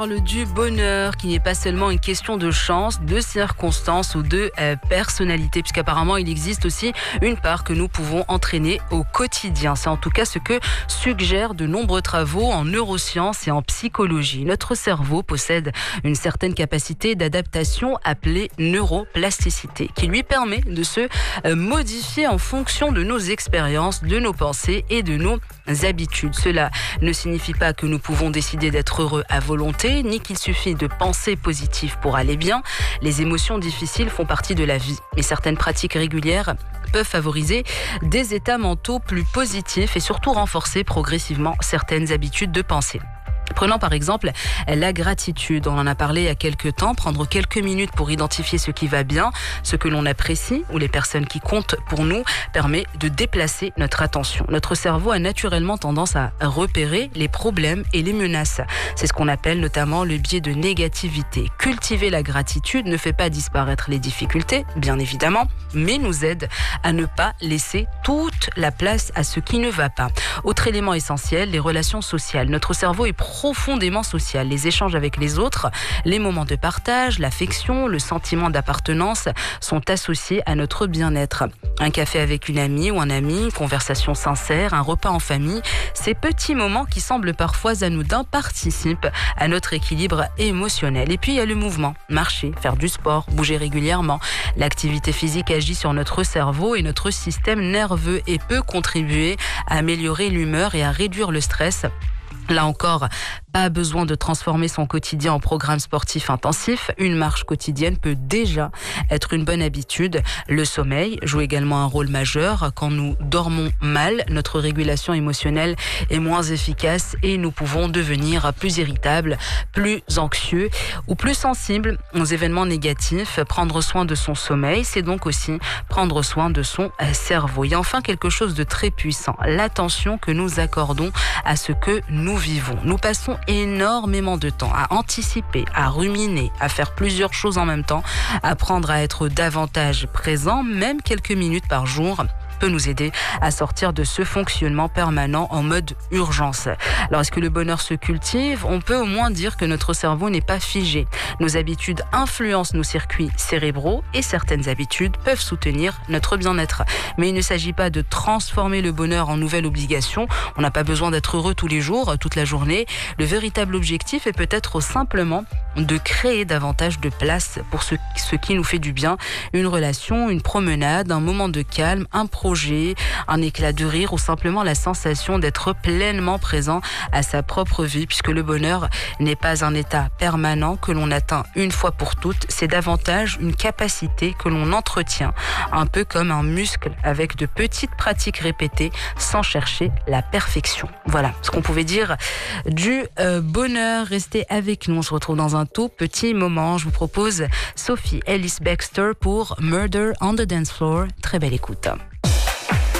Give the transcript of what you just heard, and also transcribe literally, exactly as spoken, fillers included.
parle du bonheur qui n'est pas seulement une question de chance, de circonstances ou de euh, personnalité, puisqu'apparemment il existe aussi une part que nous pouvons entraîner au quotidien. C'est en tout cas ce que suggèrent de nombreux travaux en neurosciences et en psychologie. Notre cerveau possède une certaine capacité d'adaptation appelée neuroplasticité, qui lui permet de se euh, modifier en fonction de nos expériences, de nos pensées et de nos habitudes. Cela ne signifie pas que nous pouvons décider d'être heureux à volonté, ni qu'il suffit de penser positif pour aller bien. Les émotions difficiles font partie de la vie, mais certaines pratiques régulières peuvent favoriser des états mentaux plus positifs et surtout renforcer progressivement certaines habitudes de pensée. Prenons par exemple la gratitude. On en a parlé il y a quelques temps. Prendre quelques minutes pour identifier ce qui va bien, ce que l'on apprécie ou les personnes qui comptent pour nous permet de déplacer notre attention. Notre cerveau a naturellement tendance à repérer les problèmes et les menaces. C'est ce qu'on appelle notamment le biais de négativité. Cultiver la gratitude ne fait pas disparaître les difficultés, bien évidemment, mais nous aide à ne pas laisser toute la place à ce qui ne va pas. Autre élément essentiel, les relations sociales. Notre cerveau est profondément social. Les échanges avec les autres, les moments de partage, l'affection, le sentiment d'appartenance sont associés à notre bien-être. Un café avec une amie ou un ami, une conversation sincère, un repas en famille, ces petits moments qui semblent parfois anodins participent à notre équilibre émotionnel. Et puis il y a le mouvement, marcher, faire du sport, bouger régulièrement. L'activité physique agit sur notre cerveau et notre système nerveux et peut contribuer à améliorer l'humeur et à réduire le stress. Là encore, pas besoin de transformer son quotidien en programme sportif intensif. Une marche quotidienne peut déjà être une bonne habitude. Le sommeil joue également un rôle majeur. Quand nous dormons mal, notre régulation émotionnelle est moins efficace et nous pouvons devenir plus irritables, plus anxieux ou plus sensibles aux événements négatifs. Prendre soin de son sommeil, c'est donc aussi prendre soin de son cerveau. Il y a enfin quelque chose de très puissant, l'attention que nous accordons à ce que nous vivons. Nous passons énormément de temps à anticiper, à ruminer, à faire plusieurs choses en même temps, apprendre à être davantage présent, même quelques minutes par jour, peut nous aider à sortir de ce fonctionnement permanent en mode urgence. Alors, est-ce que le bonheur se cultive? On peut au moins dire que notre cerveau n'est pas figé. Nos habitudes influencent nos circuits cérébraux et certaines habitudes peuvent soutenir notre bien-être. Mais il ne s'agit pas de transformer le bonheur en nouvelle obligation. On n'a pas besoin d'être heureux tous les jours, toute la journée. Le véritable objectif est peut-être simplement de créer davantage de place pour ce, ce qui nous fait du bien. Une relation, une promenade, un moment de calme, un projet, un éclat de rire ou simplement la sensation d'être pleinement présent à sa propre vie, puisque le bonheur n'est pas un état permanent que l'on atteint une fois pour toutes, c'est davantage une capacité que l'on entretient, un peu comme un muscle avec de petites pratiques répétées sans chercher la perfection. Voilà ce qu'on pouvait dire du euh, bonheur. Restez avec nous, on se retrouve dans un tout petit moment. Je vous propose Sophie Ellis-Bextor pour Murder on the Dance Floor. Très belle écoute.